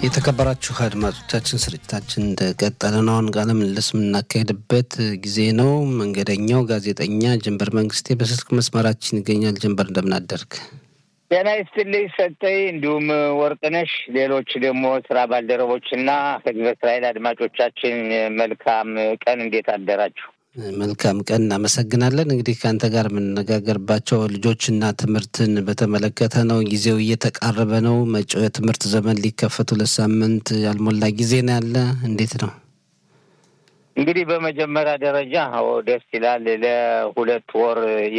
የተከበራችሁ አድማጮቻችን ስርጭታችን እንደቀጠለ ነው። አንጋለም ለስምናካሄድበት ጊዜ ነው። መንገደኛው ጋዜጠኛ ጀንበር መንግስቴ በስልክ መስመራችን ይገኛል። ጀንበር እንደምን አደርክ? ጤና ይስጥልኝ ሰጠኝ፣ እንዲሁም ወርቅነሽ፣ ሌሎች ደግሞ ስራ ባልደረቦችና ህዝበ እስራኤል አድማጮቻችን መልካም ቀን። እንዴት አደራችሁ? መልካም ቀን፣ እናመሰግናለን። እንግዲህ ከአንተ ጋር የምንነጋገርባቸው ልጆችና ትምህርትን በተመለከተ ነው። ጊዜው እየተቃረበ ነው። መጪው የትምህርት ዘመን ሊከፈቱ ለሳምንት ያልሞላ ጊዜ ነው ያለ። እንዴት ነው? እንግዲህ በመጀመሪያ ደረጃ ደስ ይላል። ለ2 ወር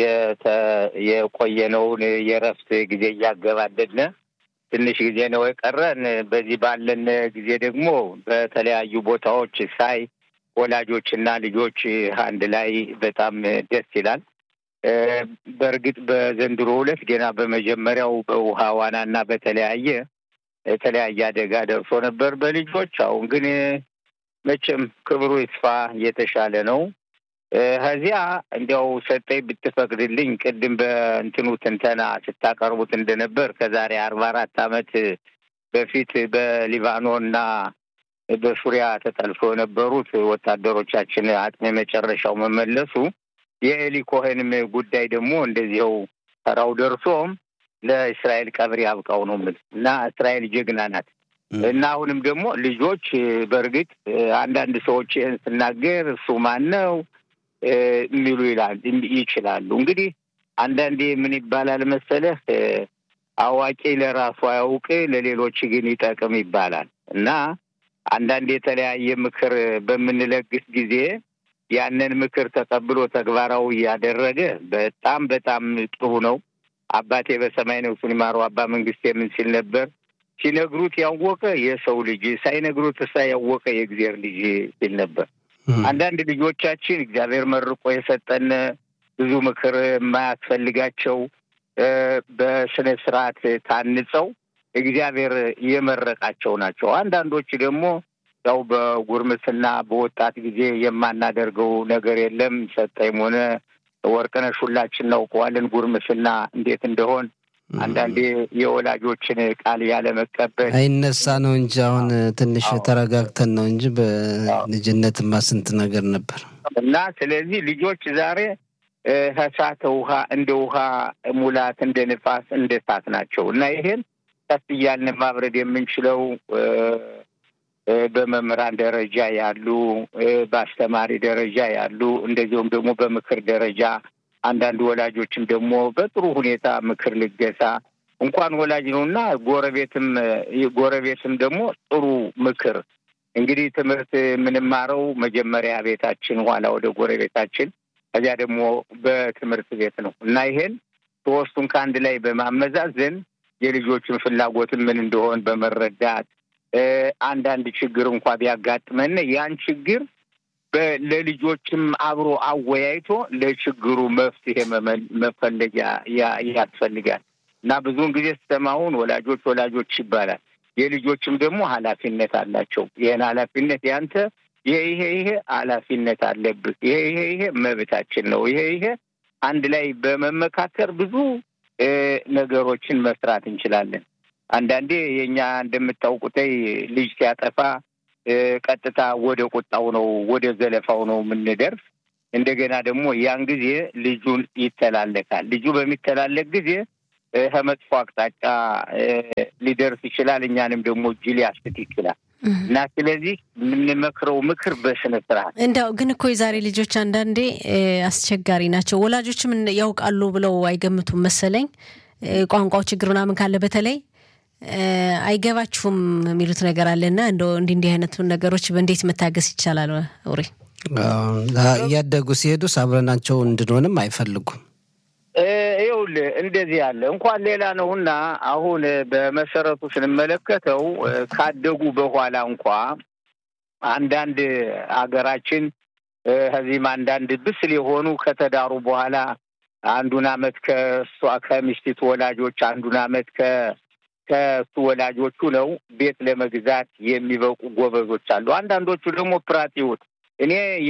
የቆየነውን የእረፍት ጊዜ እያገባደድን ትንሽ ጊዜ ነው የቀረን። በዚህ ባለን ጊዜ ደግሞ በተለያዩ ቦታዎች ሳይ ወላጆችና ልጆች አንድ ላይ በጣም ደስ ይላል። በእርግጥ በዘንድሮ ዕለት ገና በመጀመሪያው በውሃ ዋናና የተለያየ አደጋ ደርሶ ነበር በልጆች። አሁን ግን መቼም ክብሩ ይስፋ የተሻለ ነው። ከዚያ እንዲያው ሰጠኝ ብትፈቅድልኝ ቅድም በእንትኑ ትንተና ስታቀርቡት እንደነበር ከዛሬ 44 ዓመት በፊት በሊባኖንና በሱሪያ ተጠልፈው የነበሩት ወታደሮቻችን አጥሜ መጨረሻው መመለሱ የኤሊ ኮሄንም ጉዳይ ደግሞ እንደዚህው ተራው ደርሶ ለእስራኤል ቀብር ያብቃው ነው የምልህ። እና እስራኤል ጀግና ናት። እና አሁንም ደግሞ ልጆች በእርግጥ አንዳንድ ሰዎች ይህን ስናገር እሱ ማን ነው የሚሉ ይችላሉ። እንግዲህ አንዳንዴ ምን ይባላል መሰለህ፣ አዋቂ ለራሱ አያውቅ ለሌሎች ግን ይጠቅም ይባላል። እና አንዳንድ የተለያየ ምክር በምንለግስ ጊዜ ያንን ምክር ተቀብሎ ተግባራዊ ያደረገ በጣም ጥሩ ነው። አባቴ በሰማይ ነፍሱን ይማረው አባ መንግስቴ ምን ሲል ነበር? ሲነግሩት ያወቀ የሰው ልጅ፣ ሳይነግሩት ያወቀ የእግዚአብሔር ልጅ ሲል ነበር። አንዳንድ ልጆቻችን እግዚአብሔር መርቆ የሰጠን ብዙ ምክር የማያስፈልጋቸው በስነ ስርዓት ታንጸው እግዚአብሔር የመረቃቸው ናቸው። አንዳንዶች ደግሞ ያው በጉርምስና በወጣት ጊዜ የማናደርገው ነገር የለም። ሰጠይም ሆነ ወርቅነሽ ሁላችን እናውቀዋለን ጉርምስና እንዴት እንደሆን። አንዳንዴ የወላጆችን ቃል ያለ መቀበል አይነሳ ነው እንጂ አሁን ትንሽ ተረጋግተን ነው እንጂ በልጅነትማ ስንት ነገር ነበር። እና ስለዚህ ልጆች ዛሬ ከሳተ ውሃ እንደ ውሃ ሙላት እንደ ንፋስ እንደ እሳት ናቸው። እና ይሄን ቀስ እያልን ማብረድ የምንችለው በመምህራን ደረጃ ያሉ፣ በአስተማሪ ደረጃ ያሉ፣ እንደዚሁም ደግሞ በምክር ደረጃ አንዳንድ ወላጆችም ደግሞ በጥሩ ሁኔታ ምክር ልገሳ እንኳን ወላጅ ነውና ጎረቤትም ደግሞ ጥሩ ምክር። እንግዲህ ትምህርት የምንማረው መጀመሪያ ቤታችን፣ ኋላ ወደ ጎረቤታችን፣ ከዚያ ደግሞ በትምህርት ቤት ነው። እና ይሄን ሶስቱን ከአንድ ላይ በማመዛዘን የልጆችን ፍላጎትን ምን እንደሆን በመረዳት አንዳንድ ችግር እንኳን ቢያጋጥመን ያን ችግር ለልጆችም አብሮ አወያይቶ ለችግሩ መፍትሄ መፈለግ ያስፈልጋል። እና ብዙውን ጊዜ ስተማውን ወላጆች ይባላል። የልጆችም ደግሞ ኃላፊነት አላቸው። ይሄን ኃላፊነት ያንተ ይሄ ኃላፊነት አለብህ፣ ይሄ መብታችን ነው፣ ይሄ አንድ ላይ በመመካከር ብዙ ነገሮችን መስራት እንችላለን። አንዳንዴ የኛ እንደምታውቁት ልጅ ሲያጠፋ ቀጥታ ወደ ቁጣው ነው ወደ ዘለፋው ነው የምንደርስ። እንደገና ደግሞ ያን ጊዜ ልጁን ይተላለካል። ልጁ በሚተላለክ ጊዜ ከመጥፎ አቅጣጫ ሊደርስ ይችላል። እኛንም ደግሞ ጅል ያስት ይችላል። እና ስለዚህ የምንመክረው ምክር በስነ ስርዓት እንደው ግን እኮ የዛሬ ልጆች አንዳንዴ አስቸጋሪ ናቸው። ወላጆችም ያውቃሉ ብለው አይገምቱም መሰለኝ። ቋንቋው ችግር ምናምን ካለ በተለይ አይገባችሁም የሚሉት ነገር አለና እንደው እንዲህ አይነት ነገሮች በእንዴት መታገስ ይቻላል? ወሬ እያደጉ ሲሄዱ አብረናቸው እንድንሆንም አይፈልጉም። ይኸውልህ እንደዚህ ያለ እንኳን ሌላ ነውና አሁን በመሰረቱ ስንመለከተው ካደጉ በኋላ እንኳን አንዳንድ አገራችን ከዚህም አንዳንድ ብስል የሆኑ ከተዳሩ በኋላ አንዱን አመት ከሚስቲቱ ወላጆች አንዱን አመት ከሱ ወላጆቹ ነው ቤት ለመግዛት የሚበቁ ጎበዞች አሉ። አንዳንዶቹ ደግሞ ፕራቲውት እኔ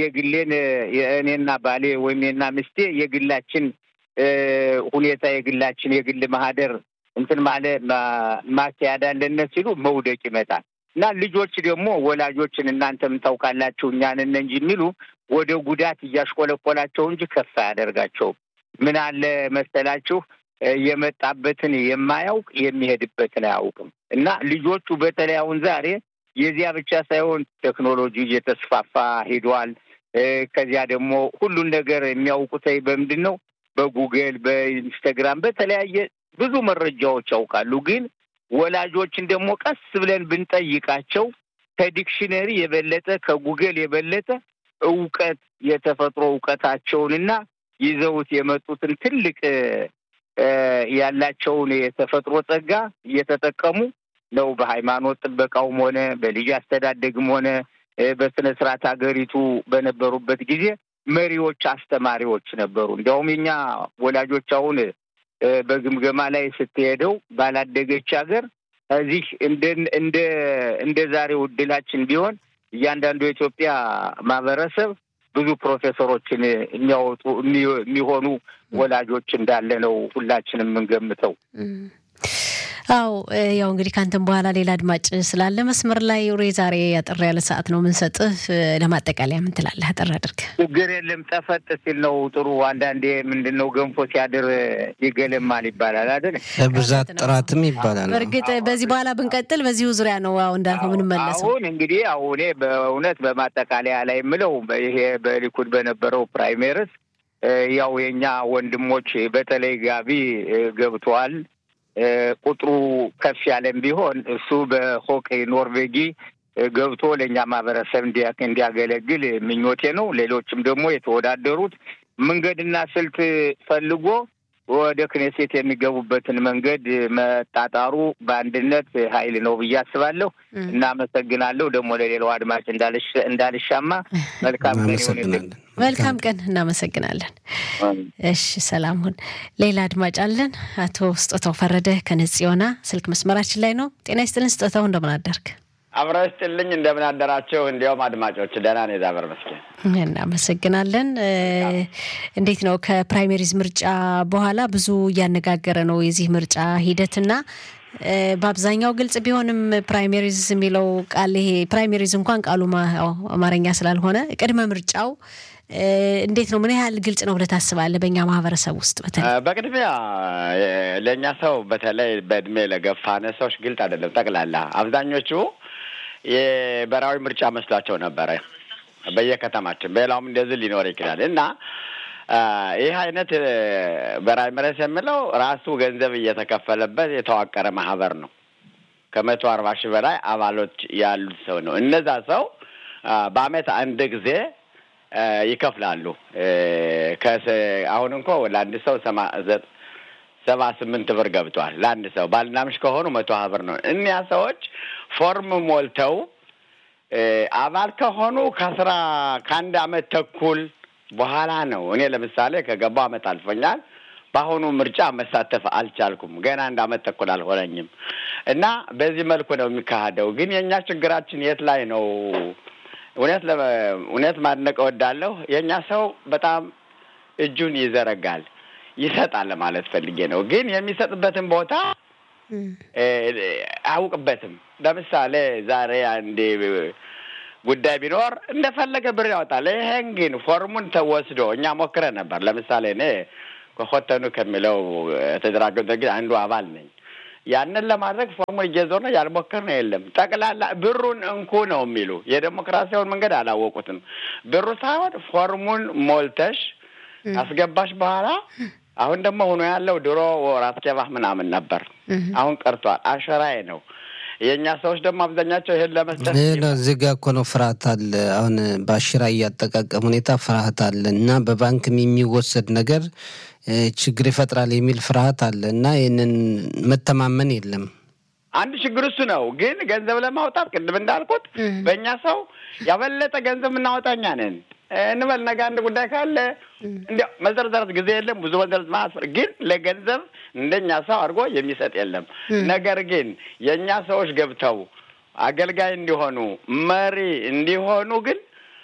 የእኔና ባሌ ወይም የና ሚስቴ የግላችን ሁኔታ የግል ማህደር እንትን ማለት ማስያዳለነ ሲሉ መውደቅ ይመጣል። እና ልጆች ደግሞ ወላጆችን እናንተም ታውቃላችሁ እኛንን እንጂ የሚሉ ወደ ጉዳት እያሽቆለቆላቸው እንጂ ከፍ አያደርጋቸውም። ምን አለ መሰላችሁ የመጣበትን የማያውቅ የሚሄድበትን አያውቅም። እና ልጆቹ በተለይ አሁን ዛሬ የዚያ ብቻ ሳይሆን ቴክኖሎጂ እየተስፋፋ ሄዷል። ከዚያ ደግሞ ሁሉን ነገር የሚያውቁት በምንድን ነው? በጉግል፣ በኢንስታግራም፣ በተለያየ ብዙ መረጃዎች ያውቃሉ። ግን ወላጆችን ደግሞ ቀስ ብለን ብንጠይቃቸው ከዲክሽነሪ የበለጠ ከጉግል የበለጠ እውቀት የተፈጥሮ እውቀታቸውንና ይዘውት የመጡትን ትልቅ ያላቸውን የተፈጥሮ ጸጋ እየተጠቀሙ ነው። በሃይማኖት ጥበቃውም ሆነ በልጅ አስተዳደግም ሆነ በስነ ስርዓት ሀገሪቱ በነበሩበት ጊዜ መሪዎች፣ አስተማሪዎች ነበሩ። እንዲያውም የኛ ወላጆች አሁን በግምገማ ላይ ስትሄደው ባላደገች ሀገር እዚህ እንደ ዛሬው እድላችን ቢሆን እያንዳንዱ የኢትዮጵያ ማህበረሰብ ብዙ ፕሮፌሰሮችን የሚያወጡ የሚሆኑ ወላጆች እንዳለ ነው ሁላችንም የምንገምተው። አው ያው እንግዲህ ካንተም በኋላ ሌላ አድማጭ ስላለ መስመር ላይ ዛሬ ያጠራ ያለ ሰዓት ነው የምንሰጥህ። ለማጠቃለያ ምን ትላለህ? አጠራ አድርግ። ችግር የለም። ጠፈጥ ሲል ነው ጥሩ። አንዳንዴ ምንድነው ገንፎ ሲያድር ይገለማል ይባላል አይደል? ብዛት ጥራትም ይባላል። በእርግጥ በዚህ በኋላ ብንቀጥል በዚሁ ዙሪያ ነው አሁን እንዳልከው ምን መለሰው። አሁን እንግዲህ አሁን በእውነት በማጠቃለያ ላይ የምለው ይሄ በሊኩድ በነበረው ፕራይሜሪስ ያው የኛ ወንድሞች በተለይ ጋቢ ገብቷል። ቁጥሩ ከፍ ያለም ቢሆን እሱ በሆክ ኖርቬጂ ገብቶ ለኛ ማህበረሰብ እንዲያገለግል ምኞቴ ነው። ሌሎችም ደግሞ የተወዳደሩት መንገድና ስልት ፈልጎ ወደ ክኔሴት የሚገቡበትን መንገድ መጣጣሩ በአንድነት ኃይል ነው ብዬ አስባለሁ። እናመሰግናለሁ። ደግሞ ለሌላው አድማጭ እንዳልሻማ መልካም ቀን ይሁንልን። መልካም ቀን። እናመሰግናለን። እሺ፣ ሰላም ሁን። ሌላ አድማጭ አለን። አቶ ስጦታው ፈረደ ከነጽዮና ስልክ መስመራችን ላይ ነው። ጤና ይስጥልን ስጦታው፣ እንደምን አደርክ? አብራስትልኝ እንደምን አደራችሁ? እንዲያውም አድማጮች ደህና ነኝ ዛበር መስኪን። እናመሰግናለን። እንዴት ነው ከፕራይመሪዝ ምርጫ በኋላ ብዙ እያነጋገረ ነው የዚህ ምርጫ ሂደትና በአብዛኛው ግልጽ ቢሆንም ፕራይመሪዝ የሚለው ቃል ይሄ ፕራይመሪዝ እንኳን ቃሉ አማርኛ ስላልሆነ ቅድመ ምርጫው እንዴት ነው? ምን ያህል ግልጽ ነው ብለህ ታስባለህ? በእኛ ማህበረሰብ ውስጥ በቅድሚያ ለእኛ ሰው በተለይ በእድሜ ለገፋነ ሰዎች ግልጽ አይደለም። ጠቅላላ አብዛኞቹ የብሔራዊ ምርጫ መስሏቸው ነበረ በየከተማችን። በሌላውም እንደዚህ ሊኖር ይችላል እና ይህ አይነት ፕራይመሪስ የሚለው ራሱ ገንዘብ እየተከፈለበት የተዋቀረ ማህበር ነው። 140,000 በላይ አባሎች ያሉት ሰው ነው። እነዛ ሰው በአመት አንድ ጊዜ ይከፍላሉ። አሁን እንኳን ለአንድ ሰው 78 ብር ገብቷል። ለአንድ ሰው ባልና ሚስት ከሆኑ 120 ብር ነው። እኒያ ሰዎች ፎርም ሞልተው አባል ከሆኑ ከአንድ አመት ተኩል በኋላ ነው። እኔ ለምሳሌ ከገባው አመት አልፎኛል። በአሁኑ ምርጫ መሳተፍ አልቻልኩም። ገና አንድ አመት ተኩል አልሆነኝም እና በዚህ መልኩ ነው የሚካሄደው። ግን የኛ ችግራችን የት ላይ ነው? እውነት ማድነቅ እወዳለሁ። የኛ ሰው በጣም እጁን ይዘረጋል፣ ይሰጣል ማለት ፈልጌ ነው። ግን የሚሰጥበትን ቦታ አያውቅበትም። ለምሳሌ ዛሬ አንድ ጉዳይ ቢኖር እንደፈለገ ብር ያወጣል። ይሄን ግን ፎርሙን ተወስዶ እኛ ሞክረን ነበር። ለምሳሌ እኔ ከሆተኑ ከሚለው ተደራጀው ግን አንዱ አባል ነኝ። ያንን ለማድረግ ፎርሙን እየዞርነ ያልሞከርነው የለም። ጠቅላላ ብሩን እንኩ ነው የሚሉ የዲሞክራሲያውን መንገድ አላወቁትም። ብሩ ሳይሆን ፎርሙን ሞልተሽ አስገባሽ በኋላ አሁን ደግሞ ሆኖ ያለው ድሮ ወራት ከባህ ምናምን ነበር። አሁን ቀርቷል። አሸራዬ ነው። የኛ ሰዎች ደግሞ አብዛኛቸው ይሄን ለመስጠት እዚህ ጋር እኮ ነው ፍርሃት አለ። አሁን በአሽራ እያጠቃቀም ሁኔታ ፍርሃት አለ እና በባንክም የሚወሰድ ነገር ችግር ይፈጥራል የሚል ፍርሃት አለ እና ይሄንን መተማመን የለም። አንድ ችግር እሱ ነው። ግን ገንዘብ ለማውጣት ቅድም እንዳልኩት በእኛ ሰው ያበለጠ ገንዘብ እናወጣኛ ነን እንበል። ነገ አንድ ጉዳይ ካለ እንዲያው መዘርዘር ጊዜ የለም። ብዙ መዘርዘር ማለት ግን ለገንዘብ እንደኛ ሰው አድርጎ የሚሰጥ የለም። ነገር ግን የኛ ሰዎች ገብተው አገልጋይ እንዲሆኑ መሪ እንዲሆኑ ግን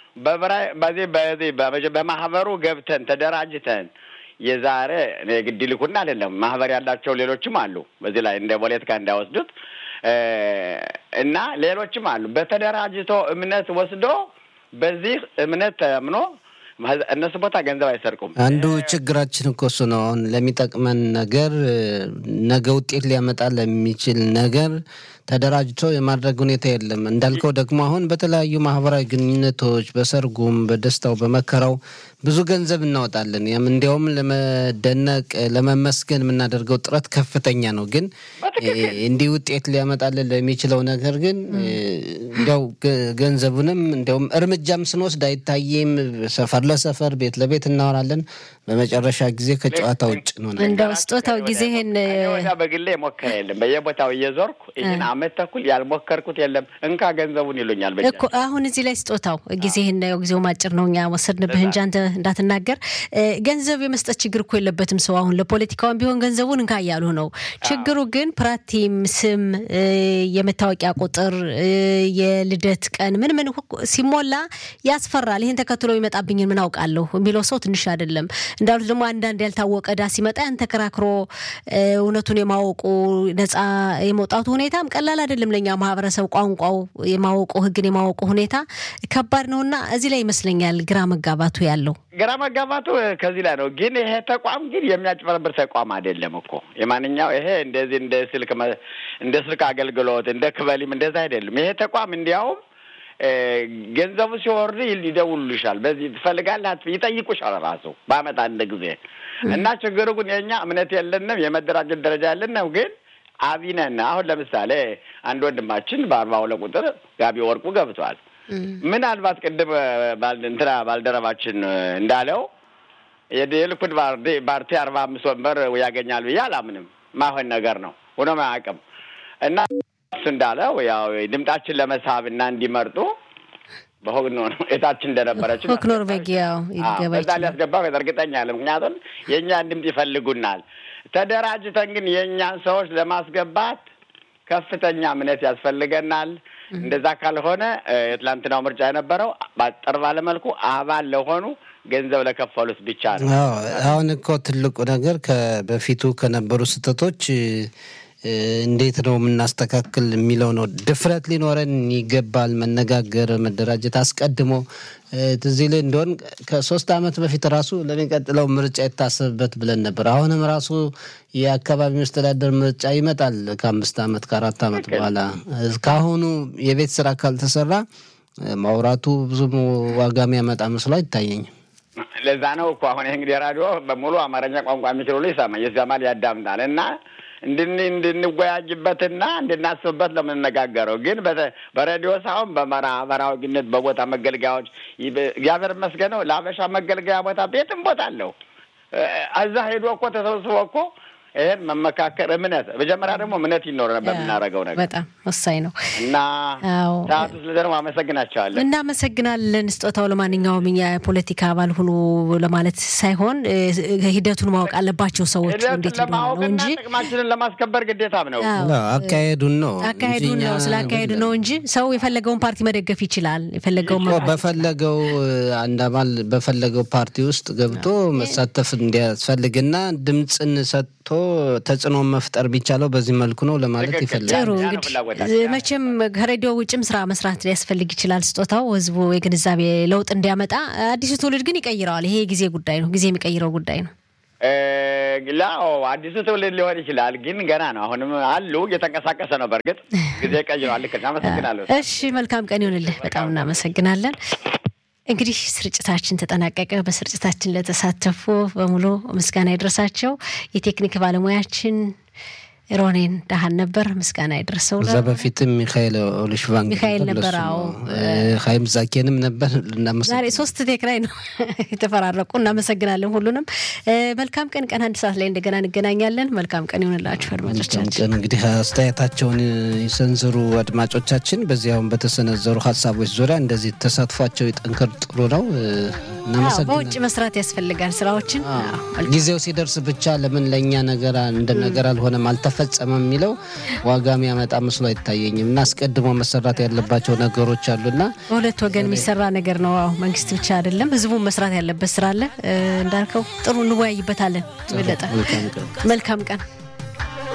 በማህበሩ ገብተን ተደራጅተን የዛሬ ግድ ይልኩና አይደለም ማህበር ያላቸው ሌሎችም አሉ። በዚህ ላይ እንደ ፖለቲካ እንዳወስዱት እና ሌሎችም አሉ በተደራጅቶ እምነት ወስዶ በዚህ እምነት ተምኖ እነሱ ቦታ ገንዘብ አይሰርቁም። አንዱ ችግራችን እኮ እሱ ነው። አሁን ለሚጠቅመን ነገር ነገ ውጤት ሊያመጣ ለሚችል ነገር ተደራጅቶ የማድረግ ሁኔታ የለም። እንዳልከው ደግሞ አሁን በተለያዩ ማህበራዊ ግንኙነቶች በሰርጉም በደስታው በመከራው ብዙ ገንዘብ እናወጣለን። ያም እንዲያውም ለመደነቅ ለመመስገን የምናደርገው ጥረት ከፍተኛ ነው። ግን እንዲህ ውጤት ሊያመጣልን ለሚችለው ነገር ግን እንዲያው ገንዘቡንም እንዲያውም እርምጃም ስንወስድ አይታየም። ሰፈር ለሰፈር ቤት ለቤት እናወራለን። በመጨረሻ ጊዜ ከጨዋታ ውጭ ነው። እንደው ስጦታው ጊዜህን በግሌ ሞከረ የለም። በየቦታው እየዞርኩ ይሄን አመት ተኩል ያልሞከርኩት የለም። እንካ ገንዘቡን ይሉኛል እኮ አሁን እዚህ ላይ ስጦታው ጊዜህን ጊዜው ማጭር ነው። እኛ ወሰድንብህ እንጂ አንተ እንዳትናገር። ገንዘብ የመስጠት ችግር እኮ የለበትም ሰው። አሁን ለፖለቲካውን ቢሆን ገንዘቡን እንካ እያሉ ነው። ችግሩ ግን ፕራቲም፣ ስም፣ የመታወቂያ ቁጥር፣ የልደት ቀን ምን ሲሞላ ያስፈራል። ይሄን ተከትሎ ይመጣብኝን ምን አውቃለሁ የሚለው ሰው ትንሽ አይደለም። እንዳሉት ደግሞ አንዳንድ ያልታወቀ ዳ ሲመጣ ያን ተከራክሮ እውነቱን የማወቁ ነፃ የመውጣቱ ሁኔታም ቀላል አይደለም። ለኛ ማህበረሰብ ቋንቋው የማወቁ ህግን የማወቁ ሁኔታ ከባድ ነውና እዚህ ላይ ይመስለኛል ግራ መጋባቱ ያለው። ግራ መጋባቱ ከዚህ ላይ ነው። ግን ይሄ ተቋም ግን የሚያጭበረብር ተቋም አይደለም እኮ የማንኛው ይሄ እንደዚህ እንደ ስልክ አገልግሎት እንደ ክበሊም እንደዛ አይደለም። ይሄ ተቋም እንዲያውም ገንዘቡ ሲወርድ ይደውሉልሻል። በዚህ ትፈልጋለህ ይጠይቁሻል ራሱ በአመት አንድ ጊዜ። እና ችግሩ ግን የኛ እምነት የለንም፣ የመደራጀት ደረጃ የለንም። ግን አቢነና አሁን ለምሳሌ አንድ ወንድማችን በ42 ቁጥር ጋቢ ወርቁ ገብቷል። ምናልባት ቅድም ባልደረባችን እንዳለው የሊኩድ ፓርቲ 45 ወንበር ያገኛል ብዬ አላምንም። ማሆን ነገር ነው ሆኖ ማያውቅም። እና እሱ እንዳለው ያው ድምጣችን ለመሳብና እንዲመርጡ በሆግ ነው እታችን እንደነበረች ሆክ ኖርቬጊያው ይገባል። በዛ ሊያስገባው እርግጠኛ ነኝ። ምክንያቱም የኛን ድምጽ ይፈልጉናል። ተደራጅተን ግን የኛን ሰዎች ለማስገባት ከፍተኛ እምነት ያስፈልገናል። እንደዛ ካልሆነ የትላንትናው ምርጫ የነበረው ባጠር ባለ መልኩ አባል ለሆኑ ገንዘብ ለከፈሉት ብቻ ነው። አሁን እኮ ትልቁ ነገር ከበፊቱ ከነበሩ ስህተቶች እንዴት ነው የምናስተካክል የሚለው ነው። ድፍረት ሊኖረን ይገባል። መነጋገር፣ መደራጀት አስቀድሞ ትዚህ ላይ እንደሆን ከ3 አመት በፊት ራሱ ለሚቀጥለው ምርጫ የታሰበበት ብለን ነበር። አሁንም ራሱ የአካባቢ መስተዳደር ምርጫ ይመጣል ከ5 አመት ከ4 አመት በኋላ። እስካሁኑ የቤት ስራ ካልተሰራ ማውራቱ ብዙም ዋጋ የሚያመጣ መስሎ አይታየኝም። ለዛ ነው እኮ አሁን እንግዲህ ራዲዮ በሙሉ አማርኛ ቋንቋ የሚችሉ ይሰማል ያዳምጣል። እና እንድንወያጅበትና እንድናስብበት ለምንነጋገረው ግን በሬዲዮ ሳይሆን በማህበራዊ ግንኙነት በቦታ መገልገያዎች እግዚአብሔር ይመስገን ለአበሻ መገልገያ ቦታ ቤትም ቦታ አለው። እዛ ሄዶ እኮ ተሰብስቦ እኮ ይሄን መመካከር እምነት መጀመሪያ ደግሞ እምነት ይኖር ነበር የምናደርገው ነገር በጣም ወሳኝ ነው። እና ታቱ ስለደረው አመሰግናቸዋለሁ። እናመሰግናለን። ስጦታው ለማንኛውም እኛ ፖለቲካ አባል ሁሉ ለማለት ሳይሆን ሂደቱን ማወቅ አለባቸው ሰዎች እንዴት ነው እንጂ ጥቅማችንን ለማስከበር ግዴታም ነው። አካሄዱን ነው ስላካሄዱ ነው እንጂ ሰው የፈለገውን ፓርቲ መደገፍ ይችላል። በፈለገው አንድ አባል በፈለገው ፓርቲ ውስጥ ገብቶ መሳተፍ እንዲያስፈልግና ድምጽን ሰጥቶ ተጽዕኖ መፍጠር ቢቻለው በዚህ መልኩ ነው ለማለት ይፈልጋል። ጥሩ እንግዲህ መቼም ከሬዲዮ ውጭም ስራ መስራት ሊያስፈልግ ይችላል። ስጦታው ህዝቡ የግንዛቤ ለውጥ እንዲያመጣ አዲሱ ትውልድ ግን ይቀይረዋል። ይሄ ጊዜ ጉዳይ ነው፣ ጊዜ የሚቀይረው ጉዳይ ነው። ላው አዲሱ ትውልድ ሊሆን ይችላል ግን ገና ነው። አሁንም አሉ እየተንቀሳቀሰ ነው። በርግጥ ጊዜ ይቀይረዋል። እናመሰግናለሁ። እሺ መልካም ቀን ይሁንልህ። በጣም እናመሰግናለን። እንግዲህ ስርጭታችን ተጠናቀቀ። በስርጭታችን ለተሳተፉ በሙሉ ምስጋና ይድረሳቸው። የቴክኒክ ባለሙያችን ሮኔን ዳሃን ነበር። ምስጋና ይድረሰው። እዛ በፊትም ሚካኤል ኦሊሽቫንግ ነበር። አዎ ሀይም ዛኬንም ነበር። ዛሬ 3 ቴክ ላይ ነው የተፈራረቁ። እናመሰግናለን ሁሉንም። መልካም ቀን። ቀን 1 ሰዓት ላይ እንደገና እንገናኛለን። መልካም ቀን ይሁንላችሁ አድማጮቻችን። እንግዲህ አስተያየታቸውን ይሰንዝሩ አድማጮቻችን። በዚያውም በተሰነዘሩ ሀሳቦች ዙሪያ እንደዚህ ተሳትፏቸው ይጠንከር። ጥሩ ነው። እናመሰግናለን። በውጭ መስራት ያስፈልጋል ስራዎችን። ጊዜው ሲደርስ ብቻ ለምን ለኛ ነገር እንደ ነገር አልሆነም አልተፈጸመም የሚለው ዋጋ የሚያመጣ መስሎ አይታየኝም። እና አስቀድሞ መሰራት ያለባቸው ነገሮች አሉና በሁለት ወገን የሚሰራ ነገር ነው። መንግስት ብቻ አይደለም ህዝቡ መስራት ያለበት ስራ አለ። እንዳልከው ጥሩ እንወያይበታለን። መልካም ቀን።